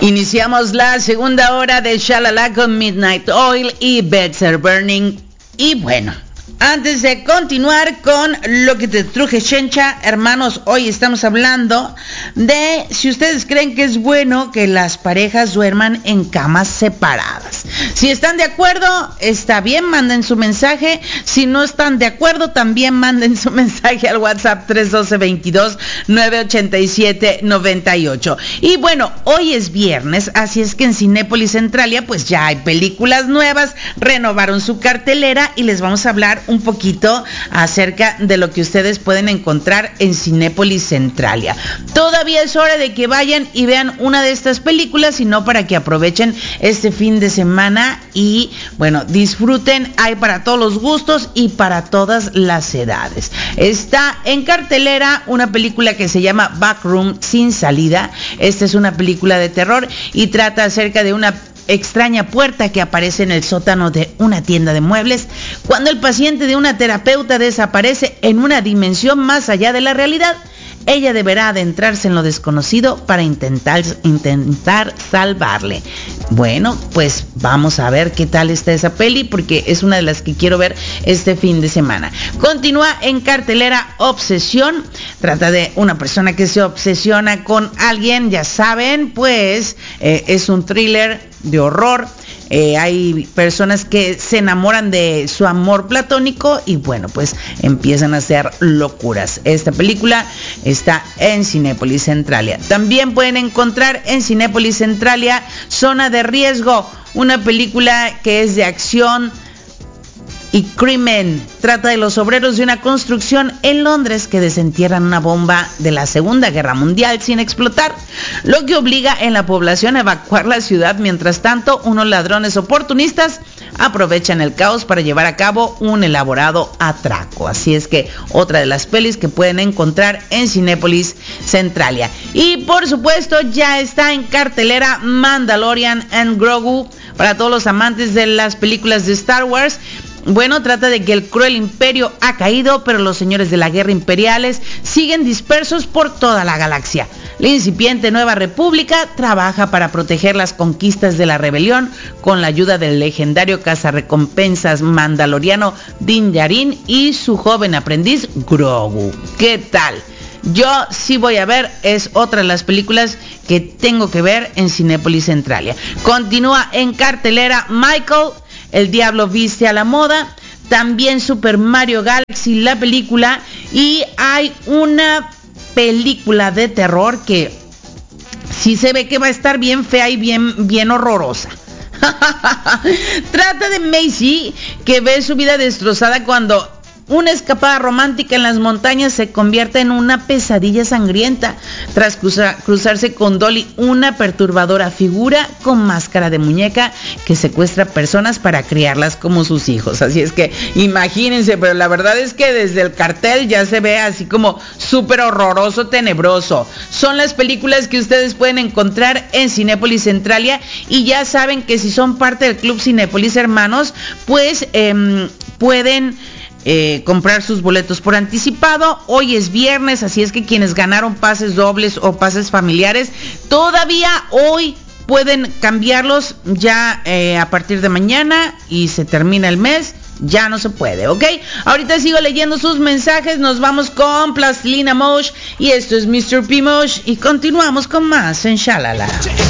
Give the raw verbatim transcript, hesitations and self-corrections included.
Iniciamos la segunda hora de Shalala con Midnight Oil y Better Burning. Y bueno, antes de continuar con lo que te truje Shencha, hermanos, hoy estamos hablando de si ustedes creen que es bueno que las parejas duerman en camas separadas. Si están de acuerdo, está bien, manden su mensaje. Si no están de acuerdo, también manden su mensaje al WhatsApp tres uno dos, veintidós, nueve ochenta y siete, noventa y ocho. Y bueno, hoy es viernes, así es que en Cinépolis Centralia pues ya hay películas nuevas, renovaron su cartelera y les vamos a hablar un poquito acerca de lo que ustedes pueden encontrar en Cinépolis Centralia. Todavía es hora de que vayan y vean una de estas películas, y no para que aprovechen este fin de semana y bueno, disfruten. Hay para todos los gustos y para todas las edades. Está en cartelera una película que se llama Backroom Sin Salida. Esta es una película de terror y trata acerca de una extraña puerta que aparece en el sótano de una tienda de muebles cuando el paciente de una terapeuta desaparece en una dimensión más allá de la realidad. Ella deberá adentrarse en lo desconocido para intentar, intentar salvarle. Bueno, pues vamos a ver qué tal está esa peli, porque es una de las que quiero ver este fin de semana. Continúa en cartelera Obsesión. Trata de una persona que se obsesiona con alguien, ya saben, pues eh, es un thriller de horror. Eh, hay personas que se enamoran de su amor platónico y bueno, pues empiezan a hacer locuras. Esta película está en Cinépolis Centralia. También pueden encontrar en Cinépolis Centralia Zona de Riesgo, una película que es de acción y crimen. Trata de los obreros de una construcción en Londres que desentierran una bomba de la Segunda Guerra Mundial sin explotar, lo que obliga en la población a evacuar la ciudad. Mientras tanto, unos ladrones oportunistas aprovechan el caos para llevar a cabo un elaborado atraco. Así es que otra de las pelis que pueden encontrar en Cinépolis Centralia. Y por supuesto ya está en cartelera Mandalorian and Grogu para todos los amantes de las películas de Star Wars. Bueno, trata de que el cruel imperio ha caído, pero los señores de la guerra imperiales siguen dispersos por toda la galaxia. La incipiente Nueva República trabaja para proteger las conquistas de la rebelión con la ayuda del legendario cazarrecompensas mandaloriano Din Djarin y su joven aprendiz Grogu. ¿Qué tal? Yo sí voy a ver, es otra de las películas que tengo que ver en Cinépolis Centralia. Continúa en cartelera Michael, El Diablo Viste a la Moda, también Super Mario Galaxy, la película, y hay una película de terror que sí se ve que va a estar bien fea y bien, bien horrorosa. Trata de Macy, que ve su vida destrozada cuando una escapada romántica en las montañas se convierte en una pesadilla sangrienta tras cruzar, cruzarse con Dolly, una perturbadora figura con máscara de muñeca que secuestra personas para criarlas como sus hijos. Así es que imagínense, pero la verdad es que desde el cartel ya se ve así como súper horroroso, tenebroso. Son las películas que ustedes pueden encontrar en Cinépolis Centralia, y ya saben que si son parte del Club Cinépolis Hermanos, pues eh, pueden Eh, comprar sus boletos por anticipado. Hoy es viernes, así es que quienes ganaron pases dobles o pases familiares, todavía hoy pueden cambiarlos ya eh, a partir de mañana, y se termina el mes. Ya no se puede, ¿ok? Ahorita sigo leyendo sus mensajes. Nos vamos con Plastilina Mosh y esto es mister P. Mosh y continuamos con más en Shalala.